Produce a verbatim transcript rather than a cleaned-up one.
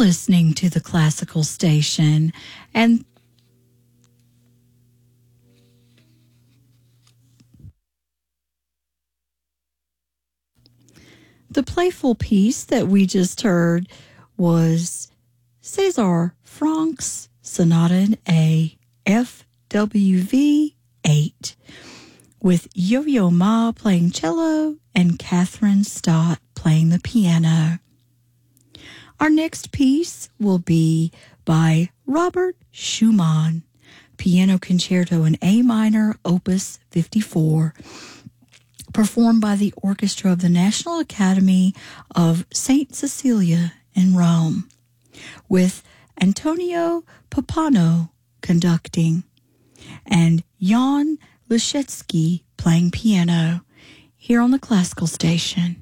listening to the Classical Station, and the playful piece that we just heard was César Franck's Sonata in A, F W V eight, with Yo-Yo Ma playing cello and Catherine Stott playing the piano. Our next piece will be by Robert Schumann, Piano Concerto in A minor, Opus fifty-four, performed by the Orchestra of the National Academy of Saint Cecilia in Rome, with Antonio Pappano conducting and Jan Leszecki playing piano, here on the Classical Station.